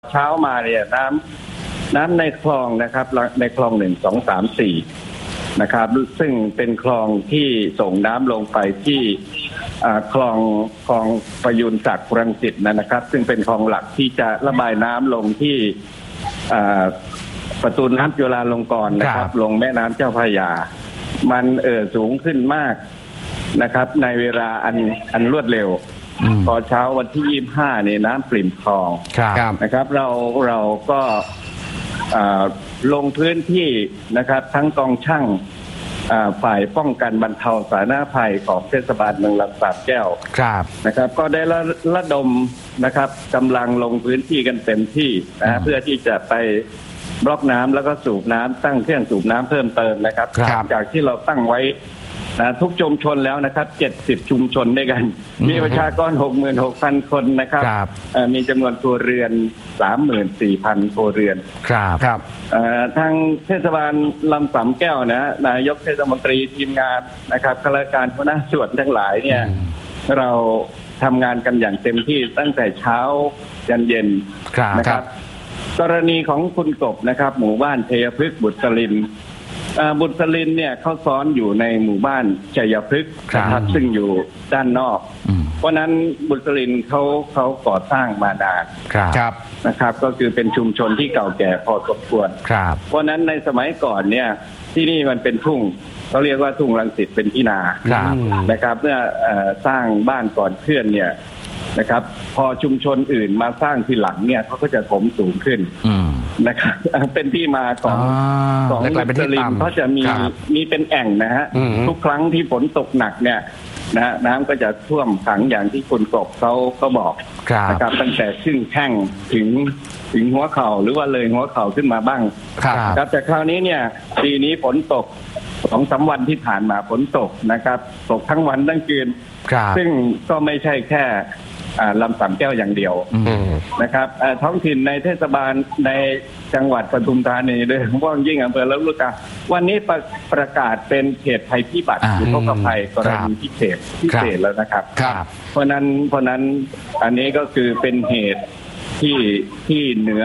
เช้ามาเนี่ยน้ำในคลองนะครับในคลอง1 2 3 4นะครับซึ่งเป็นคลองที่ส่งน้ำลงไปที่คลองประยูนศักดิ์รังสิตนะครับซึ่งเป็นคลองหลักที่จะระบายน้ำลงที่ประตูน้ำจุฬาลงกรณ์นะครับลงแม่น้ำเจ้าพระยามันสูงขึ้นมากนะครับในเวลาอันรวดเร็วพอเช้าวันที่25เนี่ยน้ำปริ่มคลองนะครับเราก็ลงพื้นที่นะครับทั้งกองช่างฝ่ายป้องกันบรรเทาสาธารณภัยของเทศบาลเมืองลำสาบแก้วนะครับก็ได้ระดมนะครับกำลังลงพื้นที่กันเต็มที่นะเพื่อที่จะไปบล็อกน้ำแล้วก็สูบน้ำตั้งเครื่องสูบน้ำเพิ่มเติมนะครับจากที่เราตั้งไว้ทุกชุมชนแล้วนะครับ70ชุมชนด้วยกันมีประชากร 66,000 คนนะครับมีจำนวนครัวเรือน 34,000 ครัวเรือนครับทางเทศบาลลำสำแก้วนะนายกเทศมนตรีทีมงานนะครับข้าราชการหัวหน้าส่วนทั้งหลายเนี่ยเราทำงานกันอย่างเต็มที่ตั้งแต่เช้ายันเย็นนะครับกรณีของคุณกบนะครับหมู่บ้านชัยพฤกษ์บุตรลินบุตรลินเนี่ยเขาซ้อนอยู่ในหมู่บ้านชัยพฤกษ์นะครับซึ่งอยู่ด้านนอกเพราะนั้นบุตรลินเขาก่อสร้างมานานนะครับก็คือเป็นชุมชนที่เก่าแก่พอสมควรเพราะนั้นในสมัยก่อนเนี่ยที่นี่มันเป็นทุ่งเขาเรียกว่าทุ่งรังสิตเป็นที่นานะครับเมื่อสร้างบ้านก่อนเพื่อนเนี่ยนะครับพอชุมชนอื่นมาสร้างทีหลังเนี่ยเขาก็จะถมสูงขึ้นนะครับเป็นที่มาของบุตรลินเขาจะมีเป็นแอ่งนะฮะทุกครั้งที่ฝนตกหนักเนี่ยนะน้ำก็จะท่วมขังอย่างที่คุณกบเขาก็บอกนะครับตั้งแต่ครึ่งแข้งถึงหัวเข่าหรือว่าเลยหัวเข่าขึ้นมาบ้างครับแต่คราวนี้เนี่ยปีนี้ฝนตก2-3 วันที่ผ่านมาฝนตกนะครับตกทั้งวันทั้งคืนซึ่งก็ไม่ใช่แค่ลำสำแก้วอย่างเดียวนะครับท้องถิ่นในเทศบาลในจังหวัดปทุมธานีโดยเฉพาะยิ่งอำเภอลำลูกกาวันนี้ประกาศเป็นเขตภัยพิบัติอุทกภัยกรณีพิเศษแล้วนะครับเพราะนั้นอันนี้ก็คือเป็นเหตุที่เหนือ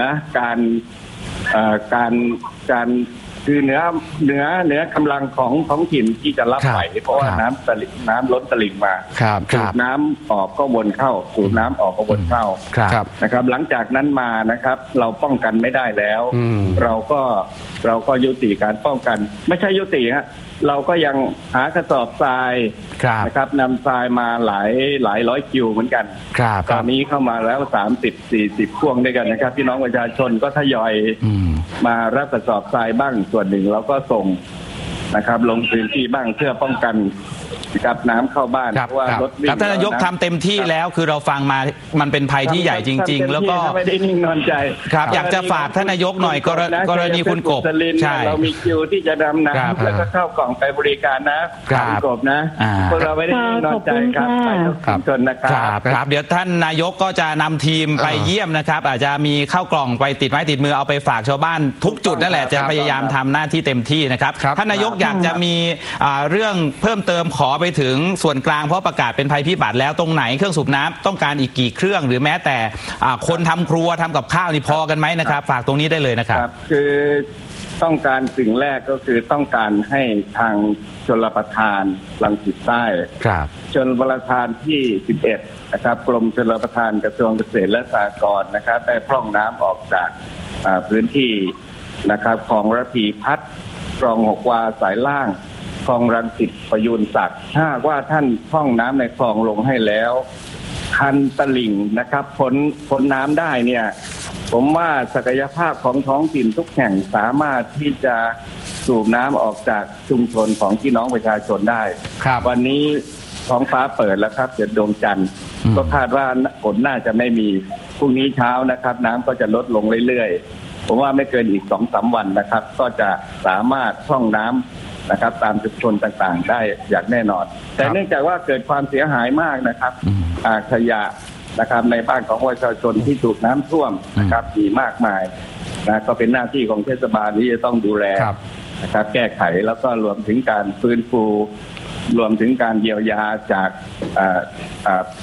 การคือเหนือกำลังของท้องถิ่นที่จะรับไหวเพราะว่าน้ำล้นตลิ่งมาสูบน้ำออกก็วนเข้าสูบน้ำออกก็วนเข้านะครับหลังจากนั้นมานะครับเราป้องกันไม่ได้แล้วเราก็ยุติการป้องกันไม่ใช่ยุติฮะเราก็ยังหากระสอบทรายนะครับนำทรายมาหลายร้อยคิวเหมือนกันตอนนี้เข้ามาแล้ว30-40 พ่วงด้วยกันนะครับพี่น้องประชาชนก็ทยอยมารับกระสอบทรายบ้างส่วนหนึ่งเราก็ส่งนะครับลงพื้นที่บ้างเพื่อป้องกันกับน้ำเข้าบ้านเพราะว่ารถวิ่งท่านนายกทำเต็มที่แล้วคือเราฟังมามันเป็นภัยที่ใหญ่จริงๆแล้วก็ไม่ได้นิ่งนอนใจครับอยากจะฝากท่านนายกหน่อยกรณีคุณกบใช่เรามีคิวที่จะดำน้ำแล้วก็เข้ากล่องไปบริการนะคุณกบนะพวกเราไม่ได้นิ่งนอนใจครับไปทุกคนนะครับเดี๋ยวท่านนายกก็จะนำทีมไปเยี่ยมนะครับอาจจะมีเข้ากล่องไปติดไม้ติดมือเอาไปฝากชาวบ้านทุกจุดนั่นแหละจะพยายามทำหน้าที่เต็มที่นะครับท่านนายกอยากจะมีเรื่องเพิ่มเติมขอไปถึงส่วนกลางเพราะประกาศเป็นภัยพิบัติแล้วตรงไหนเครื่องสูบน้ำต้องการอีกกี่เครื่องหรือแม้แต่คนทำครัวทำกับข้าวนี่พอกันไหมนะครับฝากตรงนี้ได้เลยนะครับคือต้องการสิ่งแรกก็คือต้องการให้ทางชลประทานรังสิตใต้ชลประทานที่11นะครับกรมชลประทานกระทรวงเกษตรและสหกรณ์นะครับได้พร่องน้ำออกจากพื้นที่นะครับคลองระพีพัฒน์คลอง6 วาสายล่างคลองรังสิตประยูนศักดิ์ถ้าว่าท่านพร่องน้ำในคลองลงให้แล้วคันตลิ่งนะครับพ้นน้ำได้เนี่ยผมว่าศักยภาพของท้องถิ่นทุกแห่งสามารถที่จะสูบน้ำออกจากชุมชนของพี่น้องประชาชนได้วันนี้ท้องฟ้าเปิดแล้วครับเดี๋ยวดวงจันทร์ก็คาดว่าฝนน่าจะไม่มีพรุ่งนี้เช้านะครับน้ำก็จะลดลงเรื่อยๆผมว่าไม่เกินอีก 2-3 วันนะครับก็จะสามารถพร่องน้ำนะครับตามชุมชนต่างๆได้อย่างแน่นอนแต่เนื่องจากว่าเกิดความเสียหายมากนะครับขยะนะครับในบ้านของประชาชนที่ถูกน้ำท่วมนะครับมีมากมายนะก็เป็นหน้าที่ของเทศบาลที่จะต้องดูแลนะครับแก้ไขแล้วก็รวมถึงการฟื้นฟูรวมถึงการเยียวยาจาก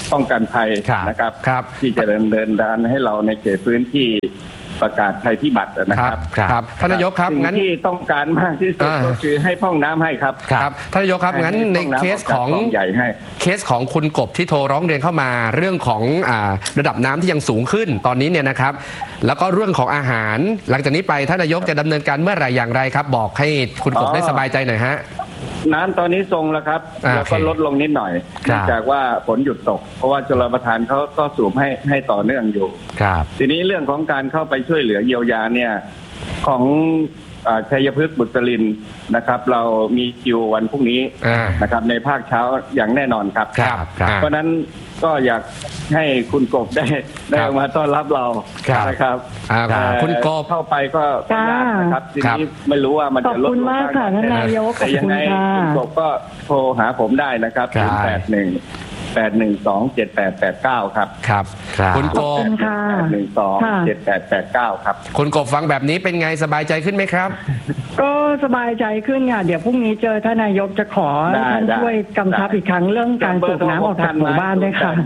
ป้องกันภัยนะครับที่จะเดินดานให้เราในเขตพื้นที่ประกาศภัยพิบัตินะครับครับท่านนายกครับงั้นที่ต้องการมากที่สุดก็คือให้พร่องน้ำให้ครับท่านนายกครับงั้นในเคสของคุณกบที่โทรร้องเรียนเข้ามาเรื่องของระดับน้ำที่ยังสูงขึ้นตอนนี้เนี่ยนะครับแล้วก็เรื่องของอาหารหลังจากนี้ไปท่านนายกจะดำเนินการเมื่อไหร่อย่างไรครับบอกให้คุณกบได้สบายใจหน่อยฮะน้ำตอนนี้ทรงแล้วครับแล้วก็ลดลงนิดหน่อยเนื่องจากว่าฝนหยุดตกเพราะว่าชลประทานเขาก็สูบให้ต่อเนื่องอยู่ทีนี้เรื่องของการเข้าไปช่วยเหลือเยียวยาเนี่ยของชัยพฤกษ์บุตรินนะครับเรามีคิววันพรุ่งนี้นะครับในภาคเช้าอย่างแน่นอนครับเพราะนั้นก็อยากให้คุณกบได้มาต้อนรับเรานะครับคุณกบเข้าไปก็ยากนะครับทีนี้ไม่รู้ว่ามันจะลดลงมากแต่ยังไงคุณกบก็โทรหาผมได้นะครับ081-812-7889ครับคุณกบ 812-7889ครับคุณกบฟังแบบนี้เป็นไงสบายใจขึ้นไหมครับก็สบายใจขึ้นค่ะเดี๋ยวพรุ่งนี้เจอท่านนายกจะขอท่านช่วยกำชับอีกครั้งเรื่องการสูบน้ำออกจากหมู่บ้านด้วยค่ะ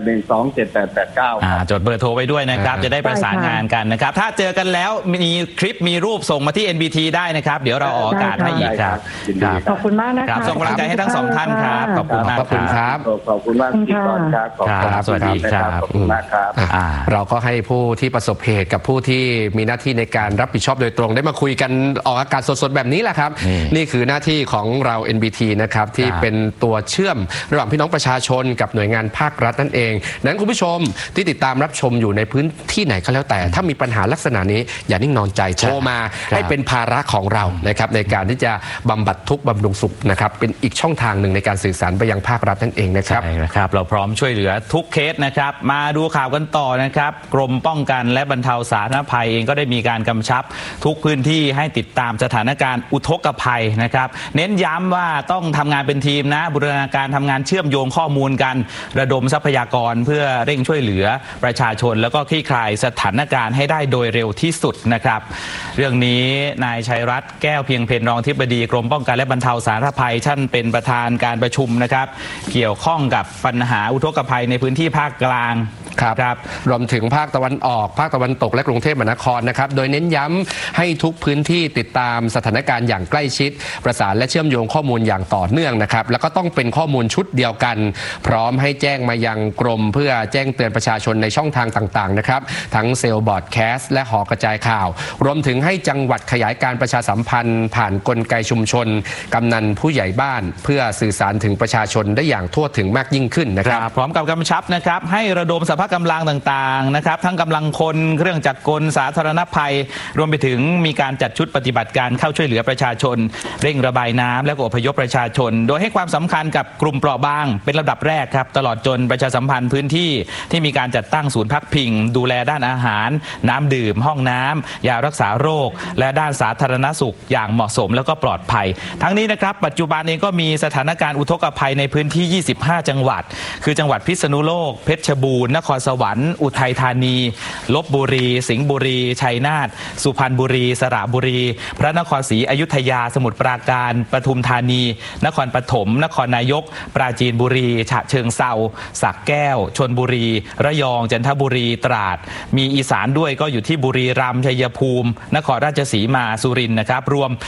812-7889 จดเบอร์โทรไปด้วยนะครับจะได้ประสานงานกันนะครับถ้าเจอกันแล้วมีคลิปมีรูปส่งมาที่ NBT ได้นะครับเดี๋ยวเราออกอากาศให้อีกครับขอบคุณมากนะคะส่งกำลังใจให้ทั้งสองท่านครับขอบคุณมากครับขอบคุณมากที่ก่อนครับสวัสดีครับขอบคุณมากครับเราก็ให้ผู้ที่ประสบเหตุกับผู้ที่มีหน้าที่ในการรับผิดชอบโดยตรงได้มาคุยกันออกอากาศสดๆแบบนี้แหละครับนี่คือหน้าที่ของเรา NBT นะครับที่เป็นตัวเชื่อมระหว่างพี่น้องประชาชนกับหน่วยงานภาครัฐนั่นเองนั้นคุณผู้ชมที่ติดตามรับชมอยู่ในพื้นที่ไหนก็แล้วแต่ถ้ามีปัญหาลักษณะนี้อย่านิ่งนอนใจโทรมาให้เป็นภาระของเรานะครับในการที่จะบำบัดทุกข์บำรุงสุขนะครับเป็นอีกช่องทางหนึ่งในการสื่อสารไปยังภาครัฐนั่นเองนะครับเราพร้อมช่วยเหลือทุกเคสนะครับมาดูข่าวกันต่อนะครับกรมป้องกันและบรรเทาสาธารณภัยเองก็ได้มีการกำชับทุกพื้นที่ให้ติดตามสถานการณ์อุทกภัยนะครับเน้นย้ำว่าต้องทำงานเป็นทีมนะบูรณาการทำงานเชื่อมโยงข้อมูลกันระดมทรัพยากรเพื่อเร่งช่วยเหลือประชาชนแล้วก็คลี่คลายสถานการณ์ให้ได้โดยเร็วที่สุดนะครับเรื่องนี้นายชัยรัตน์แก้วเพียงเพ็ญรองอธิบดีกรมป้องกันและบรรเทาสาธารณภัยท่านเป็นประธานการประชุมนะครับเกี่ยวข้องกับปัญหาอุทกภัยในพื้นที่ภาคกลางครับรวมถึงภาคตะวันออกภาคตะวันตกและกรุงเทพมหานครนะครับโดยเน้นย้ำให้ทุกพื้นที่ติดตามสถานการณ์อย่างใกล้ชิดประสานและเชื่อมโยงข้อมูลอย่างต่อเนื่องนะครับแล้วก็ต้องเป็นข้อมูลชุดเดียวกันพร้อมให้แจ้งมายังกรมเพื่อแจ้งเตือนประชาชนในช่องทางต่างๆนะครับทั้งเซลล์บอร์ดแคสต์และหอกระจายข่าวรวมถึงให้จังหวัดขยายการประชาสัมพันธ์ผ่านกลไกชุมชนกำนันผู้ใหญ่บ้านเพื่อสื่อสารถึงประชาชนได้อย่างทั่วถึงมากยิ่งขึ้นนะครับพร้อมกับกำชับนะครับให้ระดมสภาพกำลังต่างๆนะครับทั้งกำลังคนเครื่องจักรกลสาธารณภัยรวมไปถึงมีการจัดชุดปฏิบัติการเข้าช่วยเหลือประชาชนเร่งระบายน้ำและอพยพประชาชนโดยให้ความสำคัญกับกลุ่มเปราะบางเป็นลำดับแรกครับตลอดจนประชาสัมพันธ์พื้นที่ที่มีการจัดตั้งศูนย์พักพิงดูแลด้านอาหารน้ำดื่มห้องน้ำยารักษาโรคและด้านสาธารณสุขอย่างเหมาะสมแล้วก็ปลอดภัยทั้งนี้นะครับปัจจุบันเองก็มีสถานการณ์อุทกภัยในพื้นที่25จังหวัดคือจังหวัดพิษณุโลกเพชรบูรณ์นครสวรรค์อุทัยธานีลพบุรีสิงห์บุรีชัยนาทสุพรรณบุรีสระบุรีพระนครศรีอยุธยาสมุทรปราการปทุมธานีนครปฐมนครนายกปราจีนบุรีฉะเชิงเทราสระแก้วชลบุรีระยองจันทบุรีตราดมีอีสานด้วยก็อยู่ที่บุรีรัมย์ชัยภูมินครราชสีมาสุรินทร์นะครับรวม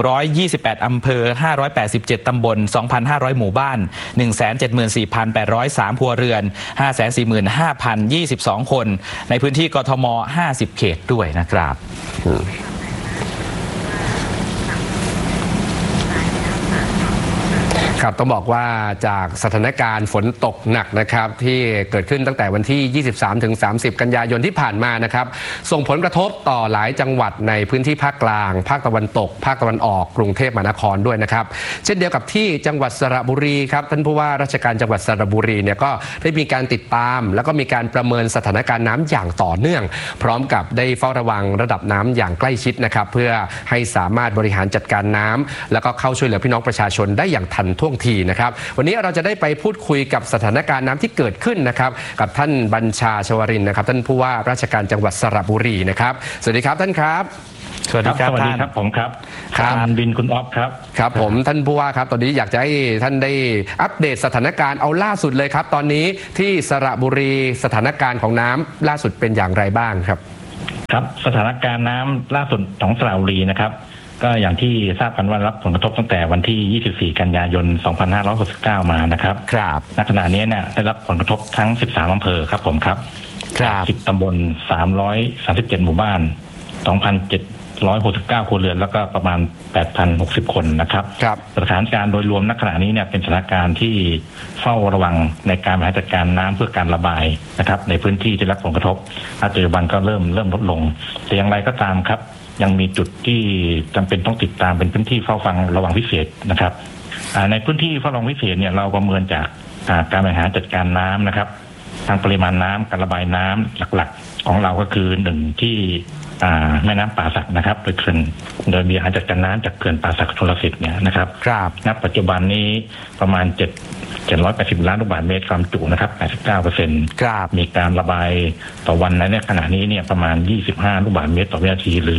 128อำเภอ587ตำบล 2,500 หมู่บ้าน 174,803 ครัวเรือน 545,022 คนในพื้นที่กทม50เขตด้วยนะครับครับต้องบอกว่าจากสถานการณ์ฝนตกหนักนะครับที่เกิดขึ้นตั้งแต่วันที่ 23-30 กันยายนที่ผ่านมานะครับส่งผลกระทบต่อหลายจังหวัดในพื้นที่ภาคกลางภาคตะวันตกภาคตะวันออกกรุงเทพมหานครด้วยนะครับเช่นเดียวกับที่จังหวัดสระบุรีครับท่านผู้ว่าราชการจังหวัดสระบุรีเนี่ยก็ได้มีการติดตามแล้วก็มีการประเมินสถานการณ์น้ำอย่างต่อเนื่องพร้อมกับได้เฝ้าระวังระดับน้ำอย่างใกล้ชิดนะครับเพื่อให้สามารถบริหารจัดการน้ำแล้วก็เข้าช่วยเหลือพี่น้องประชาชนได้อย่างทันท่วงทีนะครับวันนี้เราจะได้ไปพูดคุยกับสถานการณ์น้ำที่เกิดขึ้นนะครับกับท่านบัญชาชวรินทร์นะครับท่านผู้ว่าราชการจังหวัดสระบุรีนะครับสวัสดีครับท่านครับสวัสดีครับสวัสดีครับผมครับครับบินคุณอ๊อฟครับครับผมท่านผู้ว่าครับตอนนี้อยากจะให้ท่านได้อัปเดตสถานการณ์เอาล่าสุดเลยครับตอนนี้ที่สระบุรีสถานการณ์ของน้ำล่าสุดเป็นอย่างไรบ้างครับครับสถานการณ์น้ำล่าสุดของสระบุรีนะครับก็อย่างที่ทราบกันว่ารับผลกระทบตั้งแต่วันที่ 24 กันยายน 2569 มานะครับครับณขณะนี้เนี่ยได้รับผลกระทบทั้ง 13 อำเภอครับผมครับ10 ตำบล 337 หมู่บ้าน 2,769 ครัวเรือนแล้วก็ประมาณ 8,060 คนนะครับสถานการณ์โดยรวมณขณะนี้เนี่ยเป็นสถานการณ์ที่เฝ้าระวังในการบริหารจัดการน้ำเพื่อการระบายนะครับในพื้นที่ที่รับผลกระทบปัจจุบันก็เริ่มลดลงแต่อย่างไรก็ตามครับยังมีจุดที่จำเป็นต้องติดตามเป็นพื้นที่เฝ้าฟังระวังพิเศษนะครับในพื้นที่เฝ้าระวังพิเศษเนี่ยเราประเมินจากการบริหารจัดการน้ำนะครับทางปริมาณน้ำการระบายน้ำหลักๆของเราก็คือหนึ่งที่แม่น้ำป่าสักนะครับโดยบริหารจัดการน้ำจากเขื่อนป่าสักชลสิทธิ์เนี่ยนะครับณปัจจุบันนี้ประมาณ780 ล้านลูกบาศก์เมตรความจุนะครับ 89% มีการระบายต่อวันในขณะนี้เนี่ยประมาณ25ลูกบาศก์เมตรต่อวินาทีหรือ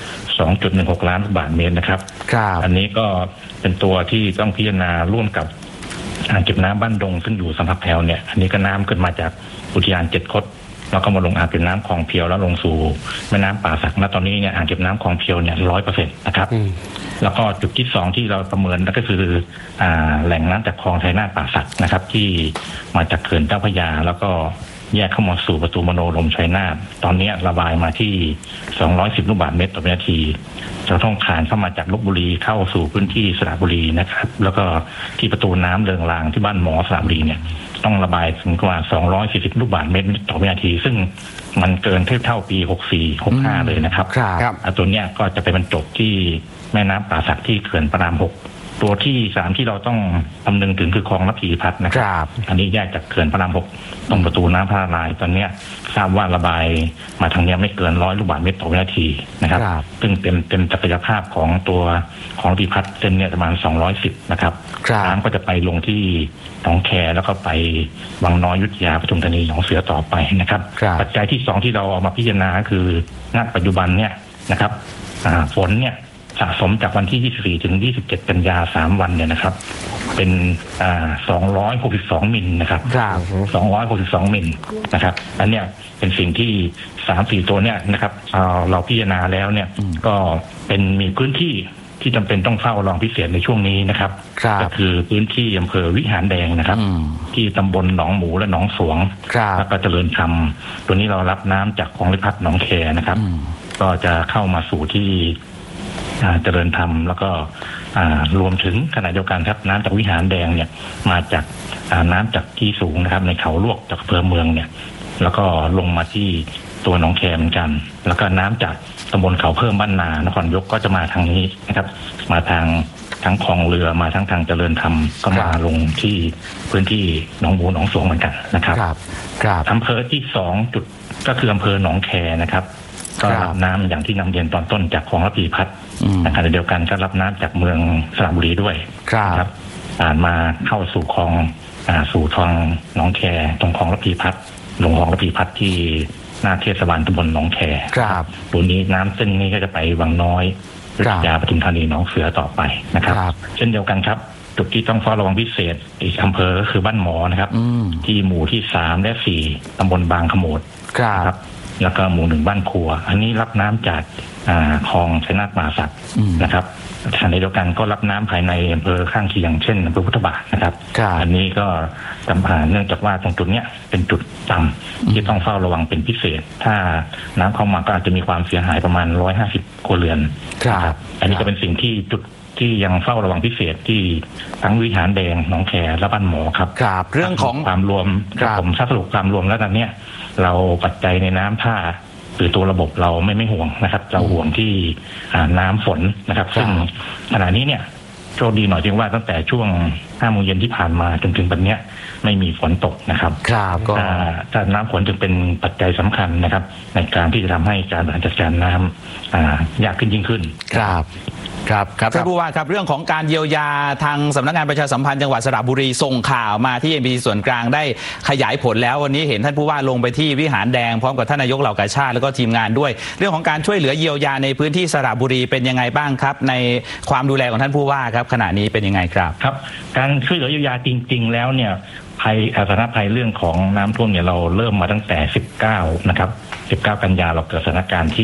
2.16 ล้านลูกบาศก์เมตรนะครับอันนี้ก็เป็นตัวที่ต้องพิจารณาร่วมกับอ่างเก็บน้ำบ้านดงซึ่งอยู่สัมผัสแถวเนี่ยอันนี้ก็น้ำขึ้นมาจากอุทยาน7 คดแล้วก็มาลงอ่างเก็บน้ำคลองเพียวแล้วลงสู่แม่น้ำป่าสักณตอนนี้เนี่ยอ่างเก็บน้ำคลองเพียวเนี่ย 100% นะครับแล้วก็จุดที่2ที่เราประเมินก็คือแหล่งน้ำจากคลองชัยนาทป่าสักนะครับที่มาจากเขื่อนเจ้าพระยาแล้วก็แยกเข้ามาสู่ประตูมโนรมชัยนาทตอนนี้ระบายมาที่210ลูกบาศก์เมตรต่อวินาทีจะต้องผ่านเข้ามาจากลพบุรีเข้าสู่พื้นที่สระบุรีนะครับแล้วก็ที่ประตูน้ำเริงรางที่บ้านหมอสระบุรีเนี่ยต้องระบายถึงกว่า240ลูกบาศก์เมตรต่อวินาทีซึ่งมันเกินเท่าปี 64-65 เลยนะครับตัวเนี้ยก็จะไปบรรจบที่แม่น้ำป่าสักที่เขื่อนพระราม 6ตัวที่3ที่เราต้องคำนึงถึงคือคลองระพีพัฒน์นะครับอันนี้แยกจากเขื่อนพระราม 6ตรงประตูน้ำพระนารายณ์ตอนนี้ทราบว่าระบายมาทางนี้ไม่เกิน100ลูกบาศก์เมตรต่อวินาทีนะครับซึ่งเป็นศักยภาพของตัวของระพีพัฒน์เส้นเนี่ยประมาณ210นะครับน้ำก็จะไปลงที่หนองแคแล้วก็ไปวังน้อยอยุธยาปทุมธานีหนองเสือต่อไปนะครับปัจจัยที่2ที่เราเอามาพิจารณาคือณปัจจุบันเนี่ยนะครับฝนเนี่ยสะสมจากวันที่24ถึง27กันยา3วันเนี่ยนะครับเป็น262มิลนะครับ262มิลนะครับอันเนี้ยเป็นสิ่งที่ 3-4 ตัวเนี่ยนะครับเราพิจารณาแล้วเนี่ยก็เป็นมีพื้นที่ที่จำเป็นต้องเฝ้าระวังพิเศษในช่วงนี้นะครับก็คือพื้นที่อำเภอวิหารแดงนะครับที่ตำบลหนองหมูและหนองสวงแล้วก็เจริญธรรมตัวนี้เรารับน้ำจากคลองริพัฒน์หนองแคนะครับก็จะเข้ามาสู่ที่เจริญธรรมแล้วก็รวมถึงขณะเดียวกันครับน้ำจากวิหารแดงเนี่ยมาจากน้ำจากที่สูงนะครับในเขาลวกจากอำเภอเมืองเนี่ยแล้วก็ลงมาที่ตัวหนองแคเหมือนกันแล้วก็น้ำจากตำบลเขาเพิ่มบ้านนานครยกก็จะมาทางนี้นะครับมาทางทั้งคลองเรือมาทั้งทางเจริญธรรมก็มาลงที่พื้นที่หนองบัวหนองสวงเหมือนกันนะครับอำเภอที่2จุดก็คืออำเภอหนองแคนะครับก็รับน้ำอย่างที่นำเรียนตอนต้นจากคลองระพีพัฒน์ในขณะเดียวกันก็รับน้ำจากเมืองสระบุรีด้วยครับผ่านมาเข้าสู่คลองสู่ทางหนองแคตรงคลองระพีพัฒน์ลงคลองระพีพัฒน์ที่หน้าเทศบาลตำบลหนองแคตัวนี้น้ำเส้นนี้ก็จะไปวังน้อยวิทยาปทุมธานีหนองเสือต่อไปนะครับเช่นเดียวกันครับจุดที่ต้องเฝ้าระวังพิเศษอีกอำเภอก็คือบ้านหมอนะครับที่หมู่ที่3และ4ตำบลบางขโมดครับแล้วก็หมู่1บ้านครัวอันนี้รับน้ำจากคลองชัยนาทป่าสักนะครับขณะเดียวกันก็รับน้ำภายในอำเภอข้างเคียงเช่นอำเภอพุทธบาทนะครับอันนี้ก็เนื่องจากว่าตรงจุดนี้เป็นจุดต่ำที่ต้องเฝ้าระวังเป็นพิเศษถ้าน้ำเข้ามาก็อาจจะมีความเสียหายประมาณ150ครัวเรือนครับอันนี้ก็เป็นสิ่งที่จุดที่ยังเฝ้าระวังพิเศษที่ทั้งวิหารแดงหนองแคและบ้านหมอครับเรื่องของความรวมผมสรุปความรวมแล้วตอนนี้เราปัจจัยในน้ำท่าหรือตัวระบบเราไม่ห่วงนะครับเราห่วงที่น้ำฝนนะครับซึ่งขณะนี้เนี่ยโชคดีหน่อยที่ว่าตั้งแต่ช่วง 5 โมงเย็นที่ผ่านมาจนถึงวันนี้ไม่มีฝนตกนะครับถ้าน้ำฝนจึงเป็นปัจจัยสำคัญนะครับในการที่จะทำให้การบริหารจัดการน้ำยากขึ้นยิ่งขึ้นครับท่านผู้ว่าครับเรื่องของการเยียวยาทางสำนักงานประชาสัมพันธ์จังหวัดสระบุรีส่งข่าวมาที่ MPT ส่วนกลางได้ขยายผลแล้ววันนี้เห็นท่านผู้ว่าลงไปที่วิหารแดงพร้อมกับท่านนายกเหล่ากาชาติแล้วก็ทีมงานด้วยเรื่องของการช่วยเหลือเยียวยาในพื้นที่สระบุรีเป็นยังไงบ้างครับในความดูแลของท่านผู้ว่าครับขณะนี้เป็นยังไงครับครับการช่วยเหลือเยียวยาจริงๆแล้วเนี่ยภัยสาธารณภัยเรื่องของน้ำท่วมเนี่ยเราเริ่มมาตั้งแต่19นะครับ19 กันยาเราเกิดสถานการณ์ที่